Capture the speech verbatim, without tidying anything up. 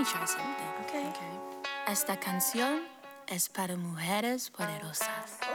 me try something. Okay. Okay. Esta canción es para mujeres poderosas.